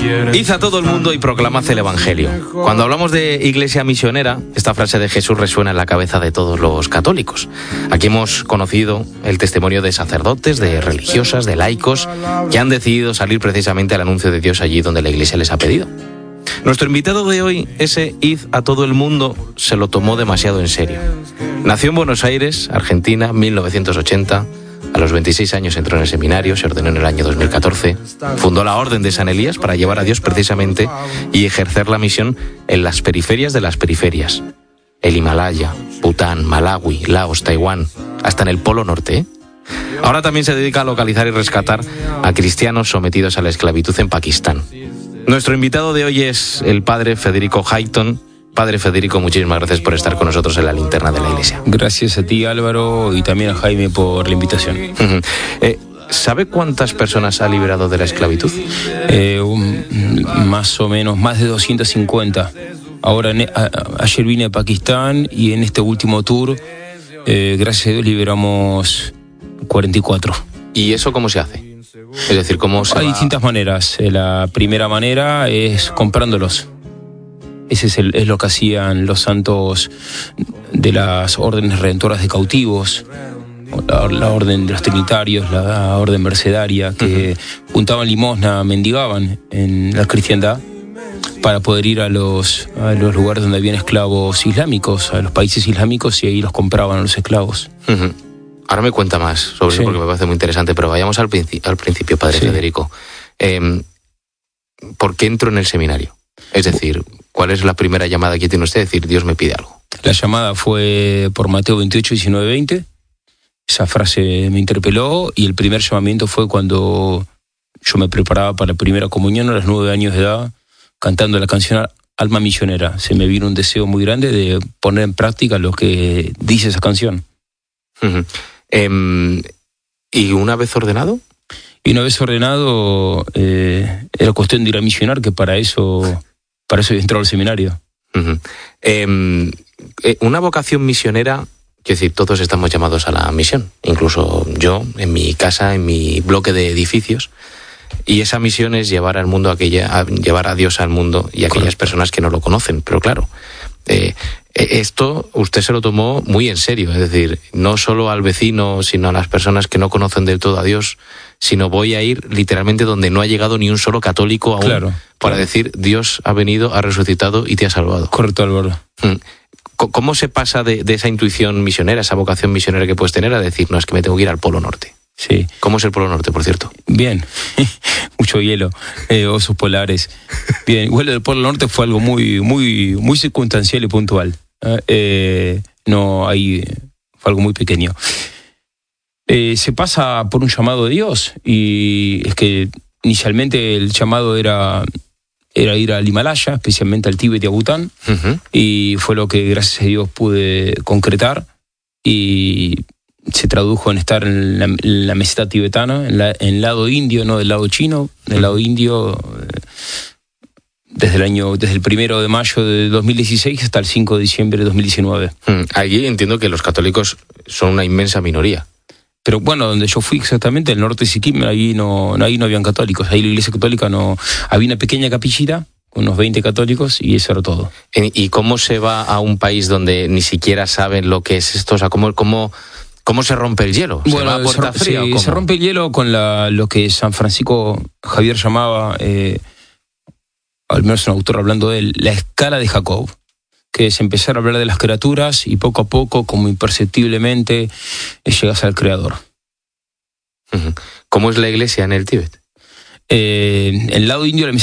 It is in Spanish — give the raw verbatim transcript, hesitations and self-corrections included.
Id a todo el mundo y proclamad el Evangelio. Cuando hablamos de iglesia misionera, esta frase de Jesús resuena en la cabeza de todos los católicos. Aquí hemos conocido el testimonio de sacerdotes, de religiosas, de laicos, que han decidido salir precisamente al anuncio de Dios allí donde la iglesia les ha pedido. Nuestro invitado de hoy, ese id a todo el mundo, se lo tomó demasiado en serio. Nació en Buenos Aires, Argentina, mil novecientos ochenta. A los veintiséis años entró en el seminario, se ordenó en el año dos mil catorce, fundó la Orden de San Elías para llevar a Dios precisamente y ejercer la misión en las periferias de las periferias. El Himalaya, Bután, Malawi, Laos, Taiwán, hasta en el Polo Norte, ¿eh? Ahora también se dedica a localizar y rescatar a cristianos sometidos a la esclavitud en Pakistán. Nuestro invitado de hoy es el padre Federico Hayton. Padre Federico, muchísimas gracias por estar con nosotros en la linterna de la iglesia. Gracias a ti, Álvaro, y también a Jaime por la invitación. Uh-huh. eh, ¿Sabe cuántas personas ha liberado de la esclavitud? Eh, un, más o menos, más de doscientas cincuenta. Ahora, a, ayer vine a Pakistán y en este último tour, eh, gracias a Dios, liberamos cuarenta y cuatro. ¿Y eso cómo se hace? Es decir, ¿cómo se Hay va? distintas maneras. La primera manera es comprándolos. Ese es, el, es lo que hacían los santos de las órdenes redentoras de cautivos, la, la orden de los trinitarios, la orden mercedaria, que uh-huh. juntaban limosna, mendigaban en la cristiandad para poder ir a los, a los lugares donde habían esclavos islámicos, a los países islámicos, y ahí los compraban a los esclavos. Uh-huh. Ahora me cuenta más sobre sí. eso porque me parece muy interesante, pero vayamos al, princi- al principio, padre sí. Federico. Eh, ¿Por qué entró en el seminario? Es decir, ¿cuál es la primera llamada que tiene usted? Es decir, Dios me pide algo. La llamada fue por Mateo veintiocho, diecinueve, veinte. Esa frase me interpeló y el primer llamamiento fue cuando yo me preparaba para la primera comunión a los nueve años de edad, cantando la canción Alma Misionera. Se me vino un deseo muy grande de poner en práctica lo que dice esa canción. Uh-huh. Eh, ¿Y una vez ordenado? Y una vez ordenado, eh, era cuestión de ir a misionar, que para eso... Para eso he entrado al seminario. Uh-huh. Eh, eh, una vocación misionera, quiero decir, todos estamos llamados a la misión, incluso yo, en mi casa, en mi bloque de edificios, y esa misión es llevar al mundo aquella, a llevar a Dios al mundo y a aquellas Correcto. Personas que no lo conocen, pero claro, eh, esto usted se lo tomó muy en serio, es decir, no solo al vecino, sino a las personas que no conocen del todo a Dios, sino voy a ir literalmente donde no ha llegado ni un solo católico aún, claro, para claro. decir, Dios ha venido, ha resucitado y te ha salvado. Correcto, Álvaro. ¿Cómo se pasa de, de esa intuición misionera, esa vocación misionera que puedes tener, a decir, no, es que me tengo que ir al Polo Norte? Sí. ¿Cómo es el Polo Norte, por cierto? Bien, mucho hielo, eh, osos polares. Bien, igual el Polo Norte fue algo muy, muy, muy circunstancial y puntual. Eh, no, ahí fue algo muy pequeño. Eh, se pasa por un llamado de Dios, y es que inicialmente el llamado era, era ir al Himalaya, especialmente al Tíbet y a Bután, uh-huh. y fue lo que gracias a Dios pude concretar, y se tradujo en estar en la, en la meseta tibetana, en, la, en el lado indio, no del lado chino, del lado indio, eh, desde el año, desde el primero de mayo de dos mil dieciséis hasta el cinco de diciembre de dos mil diecinueve. Uh-huh. Allí entiendo que los católicos son una inmensa minoría. Pero bueno, donde yo fui exactamente, el norte de Sikkim, ahí no, ahí no habían católicos. Ahí la iglesia católica no... Había una pequeña capillita, unos veinte católicos, y eso era todo. ¿Y cómo se va a un país donde ni siquiera saben lo que es esto? O sea, ¿cómo, cómo, cómo se rompe el hielo? ¿Se bueno, va a puerta se, fría sí, o cómo? Se rompe el hielo con la, lo que San Francisco Javier llamaba, eh, al menos un autor hablando de él, la escala de Jacob, que es empezar a hablar de las criaturas y poco a poco, como imperceptiblemente, llegas al Creador. ¿Cómo es la iglesia en el Tíbet? Eh, el lado indio de la